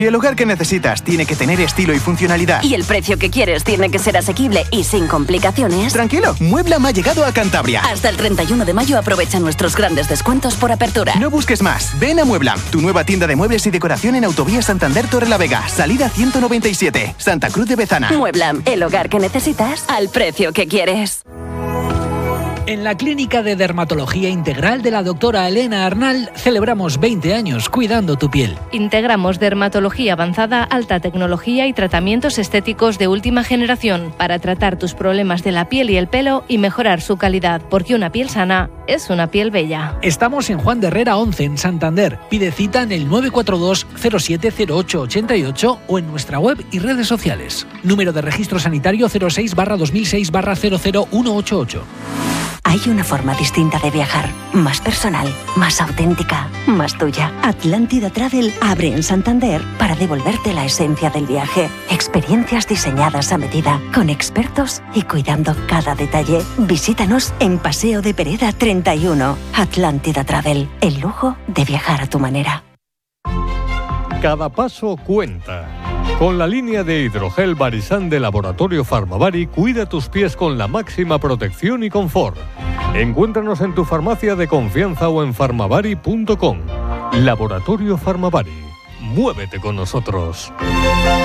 Y el lugar que necesitas tiene que tener estilo y funcionalidad. Y el precio que quieres tiene que ser asequible y sin complicaciones. Tranquilo, Mueblam ha llegado a Cantabria. Hasta el 31 de mayo aprovecha nuestros grandes descuentos por apertura. No busques más, ven a Mueblam, tu nueva tienda de muebles y decoración en Autovía Santander Torrelavega, salida 197, Santa Cruz de Bezana. Mueblam, el hogar que necesitas al precio que quieres. En la Clínica de Dermatología Integral de la doctora Elena Arnal celebramos 20 años cuidando tu piel. Integramos dermatología avanzada, alta tecnología y tratamientos estéticos de última generación para tratar tus problemas de la piel y el pelo y mejorar su calidad, porque una piel sana es una piel bella. Estamos en Juan de Herrera 11 en Santander. Pide cita en el 942 070888 o en nuestra web y redes sociales. Número de registro sanitario 06/2006/00188. Hay una forma distinta de viajar, más personal, más auténtica, más tuya. Atlántida Travel abre en Santander para devolverte la esencia del viaje. Experiencias diseñadas a medida, con expertos y cuidando cada detalle. Visítanos en Paseo de Pereda 31. Atlántida Travel, el lujo de viajar a tu manera. Cada paso cuenta. Con la línea de hidrogel Barisan de Laboratorio Farmavari, cuida tus pies con la máxima protección y confort. Encuéntranos en tu farmacia de confianza o en farmavari.com. Laboratorio Farmavari. Muévete con nosotros.